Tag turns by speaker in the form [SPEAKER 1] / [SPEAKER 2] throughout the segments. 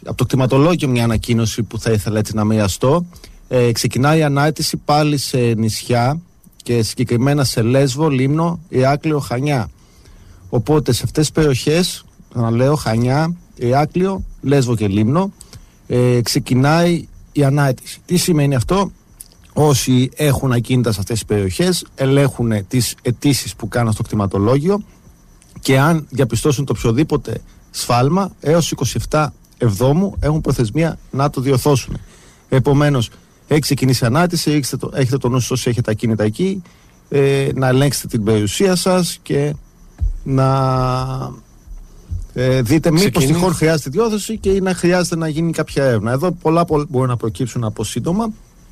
[SPEAKER 1] από το κτηματολόγιο μια ανακοίνωση που θα ήθελα έτσι να μοιραστώ. Ξεκινάει η ανάρτηση πάλι σε νησιά και συγκεκριμένα σε Λέσβο, Λίμνο, Ηράκλειο, Χανιά. Οπότε σε αυτές τις περιοχές, να λέω Χανιά, Ηράκλειο, Λέσβο και Λίμνο, ξεκινάει η ανάρτηση. Τι σημαίνει αυτό? Όσοι έχουν ακίνητα σε αυτές τις περιοχές ελέγχουν τις αιτήσεις που κάνουν στο κτηματολόγιο και αν διαπιστώσουν το οποιοδήποτε σφάλμα έως 27 Εβδόμου έχουν προθεσμία να το διορθώσουν. Επομένως, έχει ξεκινήσει η ανάρτηση, έχετε το νου σας όσοι έχετε ακίνητα εκεί, να ελέγξετε την περιουσία σας και να δείτε μήπως τυχόν χρειάζεται διόρθωση και να χρειάζεται να γίνει κάποια έρευνα. Εδώ πολλά μπορεί να προκύψουν από σύντομα.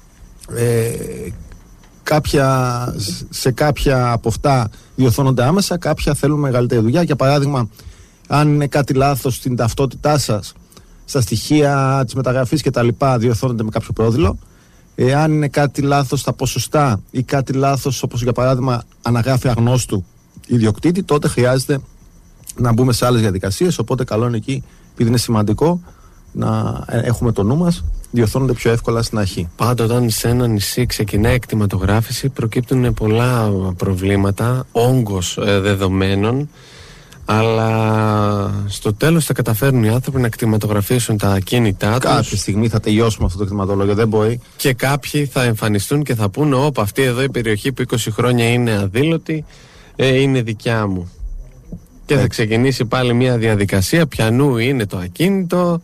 [SPEAKER 1] Σε κάποια από αυτά διορθώνονται άμεσα, κάποια θέλουν μεγαλύτερη δουλειά. Για παράδειγμα, αν είναι κάτι λάθος στην ταυτότητά σας, στα στοιχεία της μεταγραφής κτλ., διορθώνονται με κάποιο πρόδειλο. Αν είναι κάτι λάθος στα ποσοστά ή κάτι λάθος, όπως για παράδειγμα αναγράφει αγνώστου ιδιοκτήτη, τότε χρειάζεται να μπούμε σε άλλες διαδικασίες. Οπότε, καλό είναι εκεί, επειδή είναι σημαντικό, να έχουμε το νου μας, διορθώνονται πιο εύκολα στην αρχή.
[SPEAKER 2] Πάντα όταν σε ένα νησί ξεκινάει εκτιματογράφηση, προκύπτουν πολλά προβλήματα, όγκος δεδομένων. Αλλά στο τέλος θα καταφέρουν οι άνθρωποι να κτηματογραφήσουν τα ακίνητά τους.
[SPEAKER 1] Κάποια στιγμή θα τελειώσουμε αυτό το κτηματολόγιο, δεν μπορεί.
[SPEAKER 2] Και κάποιοι θα εμφανιστούν και θα πούνε: όπα, αυτή εδώ η περιοχή που 20 χρόνια είναι αδήλωτη, είναι δικιά μου. Και θα ξεκινήσει πάλι μια διαδικασία ποιανού είναι το ακίνητο,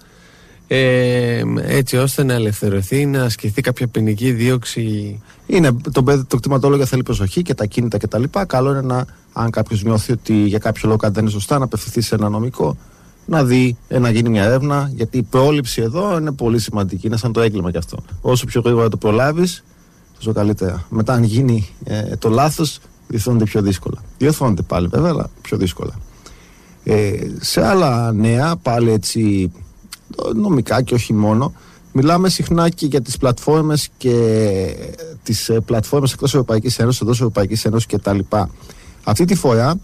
[SPEAKER 2] έτσι ώστε να ελευθερωθεί, να ασκηθεί κάποια ποινική δίωξη.
[SPEAKER 1] Το κτηματολόγιο θέλει προσοχή και τα ακίνητα κτλ. Καλό είναι αν κάποιος νιώθει ότι για κάποιο λόγο κάτι δεν είναι σωστά, να απευθυνθεί σε ένα νομικό, να δει, να γίνει μια έρευνα, γιατί η πρόληψη εδώ είναι πολύ σημαντική. Είναι σαν το έγκλημα κι αυτό. Όσο πιο γρήγορα το προλάβεις, τόσο καλύτερα. Μετά, αν γίνει το λάθος, διορθώνεται πιο δύσκολα. Διορθώνεται πάλι βέβαια, αλλά πιο δύσκολα. Σε άλλα νέα, πάλι έτσι νομικά και όχι μόνο, μιλάμε συχνά και για τις πλατφόρμες και τις πλατφόρμες εκτός Ευρωπαϊκής Ένωσης, εντός Ευρωπαϊκής Ένωσης κτλ. Αυτή τη φορά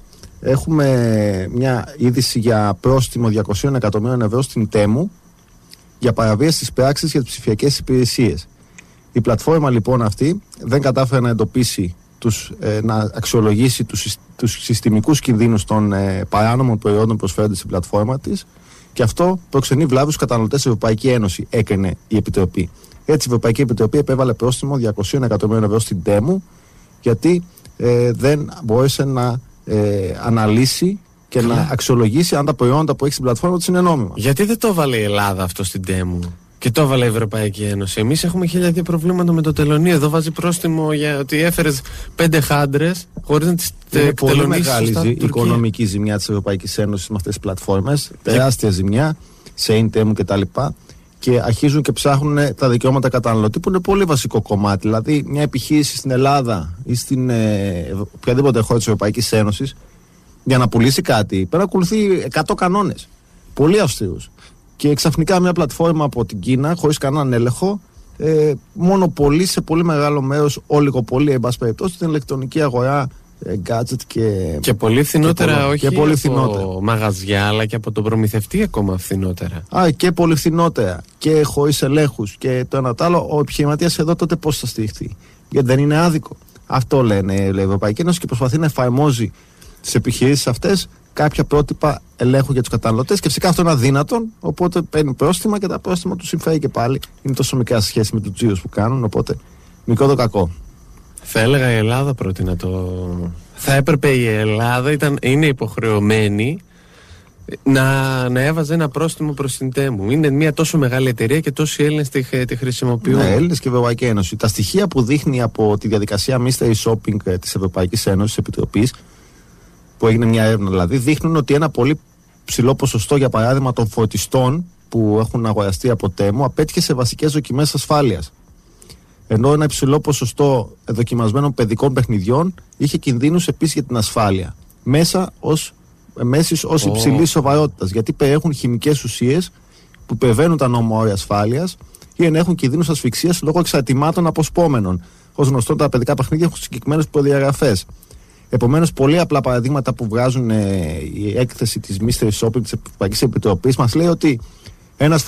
[SPEAKER 1] έχουμε μια είδηση για πρόστιμο 200 εκατομμύριων ευρώ στην Τέμου για παραβίαση της πράξης για τις ψηφιακές υπηρεσίες. Η πλατφόρμα λοιπόν αυτή δεν κατάφερε να εντοπίσει να αξιολογήσει τους συστημικούς κινδύνους των παράνομων προϊόντων που προσφέρονται στην πλατφόρμα της, και αυτό προξενεί βλάβη στους καταναλωτές της Ευρωπαϊκή Ένωση, έκρινε η Επιτροπή. Έτσι, η Ευρωπαϊκή Επιτροπή επέβαλε πρόστιμο 200 εκατομμύριων ευρώ στην Τέμου, γιατί δεν μπόρεσε να αναλύσει και να αξιολογήσει αν τα προϊόντα που έχει στην πλατφόρμα της είναι νόμιμα.
[SPEAKER 2] Γιατί δεν το έβαλε η Ελλάδα αυτό στην Τέμου και το έβαλε η Ευρωπαϊκή Ένωση? Εμείς έχουμε 1002 προβλήματα με το τελωνείο. Εδώ βάζει πρόστιμο για ότι έφερες 5 χάντρες χωρίς να τις τελωνίσεις. Είναι πολύ μεγάλη η οικονομική ζημιά της Ευρωπαϊκής Ένωσης με αυτές τις πλατφόρμες. Τεράστια ζημιά σε Ίντεμου κτλ. Και αρχίζουν και ψάχνουν τα δικαιώματα καταναλωτή, που είναι πολύ βασικό κομμάτι. Δηλαδή, μια επιχείρηση στην Ελλάδα ή στην οποιαδήποτε χώρα της Ευρωπαϊκής Ένωσης, για να πουλήσει κάτι, πρέπει να ακολουθεί 100 κανόνες. Πολύ αυστηρούς. Και ξαφνικά μια πλατφόρμα από την Κίνα, χωρίς κανέναν έλεγχο, μονοπολεί σε πολύ μεγάλο μέρος, ολιγοπολεί, εν πάση περιπτώσει, την ηλεκτρονική αγορά, gadget και πολύ φθηνότερα, όχι
[SPEAKER 1] και πολύ
[SPEAKER 2] από μαγαζιά, αλλά και από τον προμηθευτή ακόμα φθηνότερα.
[SPEAKER 1] Και πολύ φθηνότερα και χωρίς ελέγχους και το ένα το άλλο. Ο επιχειρηματίας εδώ τότε πώς θα στηριχθεί? Γιατί δεν είναι άδικο. Αυτό λένε η Ευρωπαϊκή Ένωση και προσπαθεί να εφαρμόζει τις επιχειρήσεις αυτές κάποια πρότυπα ελέγχου για τους καταναλωτές, και φυσικά αυτό είναι αδύνατον, οπότε παίρνει πρόστιμα και τα πρόστιμα του συμφέρει και πάλι. Είναι τόσο μικρά σε σχέση με τους τζίρους που κάνουν, οπότε μικρό το κακό.
[SPEAKER 2] Θα έλεγα η Ελλάδα πρότεινα το. Θα έπρεπε η Ελλάδα, είναι υποχρεωμένη να έβαζε ένα πρόστιμο προς την Τέμου. Είναι μια τόσο μεγάλη εταιρεία και τόσοι Έλληνες τη χρησιμοποιούν.
[SPEAKER 1] Ναι, Έλληνες και Ευρωπαϊκή Ένωση. Τα στοιχεία που δείχνει από τη διαδικασία Mystery Shopping της Ευρωπαϊκής Ένωσης, Επιτροπής, που έγινε μια έρευνα δηλαδή, δείχνουν ότι ένα πολύ ψηλό ποσοστό, για παράδειγμα, των φορτιστών που έχουν αγοραστεί από Τέμου απέτυχε σε βασικές δοκιμές ασφάλειας. Ενώ ένα υψηλό ποσοστό δοκιμασμένων παιδικών παιχνιδιών είχε κινδύνους επίσης για την ασφάλεια. Μέσης ως υψηλής σοβαρότητας, γιατί περιέχουν χημικές ουσίες που υπερβαίνουν τα νόμιμα όρια ασφάλειας ή ενέχουν κινδύνους ασφυξίας λόγω εξαρτημάτων αποσπόμενων. Ως γνωστό, τα παιδικά παιχνίδια έχουν συγκεκριμένες προδιαγραφές. Επομένως, πολύ απλά παραδείγματα που βγάζουν η έκθεση της Mystery Shopping της Ευρωπαϊκής Επιτροπής μας λέει ότι ένας